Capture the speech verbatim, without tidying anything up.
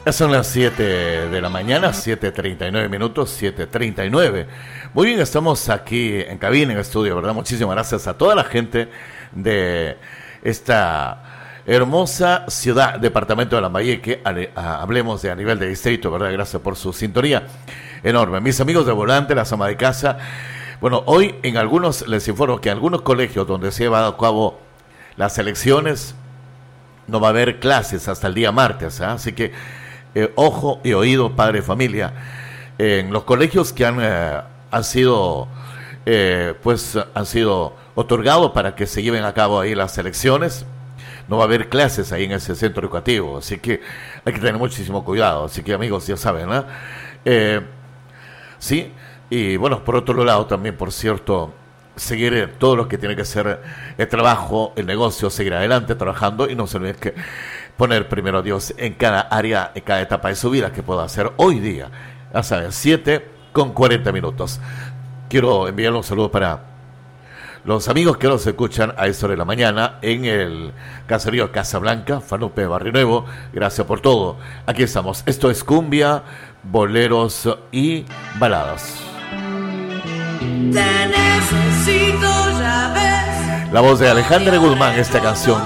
Ya son las siete de la mañana, siete treinta y nueve minutos, siete treinta y nueve. Muy bien, estamos aquí en cabina, en estudio, ¿verdad? Muchísimas gracias a toda la gente de esta hermosa ciudad, departamento de Lambayeque. Hablemos de a nivel de distrito, ¿verdad? Gracias por su sintonía enorme. Mis amigos de volante, las amas de casa. Bueno, hoy en algunos, les informo que en algunos colegios donde se llevan a cabo las elecciones, no va a haber clases hasta el día martes, ¿eh? Así que Eh, ojo y oído, padre de familia, en los colegios que han, eh, han sido eh, pues han sido otorgados para que se lleven a cabo ahí las elecciones, no va a haber clases ahí en ese centro educativo, así que hay que tener muchísimo cuidado. Así que, amigos, ya saben, ¿eh? Eh, sí, y bueno, por otro lado también, por cierto, seguir todo lo que tiene que ser el trabajo, el negocio, seguir adelante trabajando y no se olviden que poner primero a Dios en cada área, en cada etapa de su vida que pueda hacer hoy día. Ya saben, siete con cuarenta minutos. Quiero enviar un saludo para los amigos que nos escuchan a esta hora de la mañana en el caserío Casablanca, Fanupe, Barrio Nuevo. Gracias por todo. Aquí estamos. Esto es cumbia, boleros y baladas. Te necesito, ya ves. La voz de Alejandra Guzmán, esta canción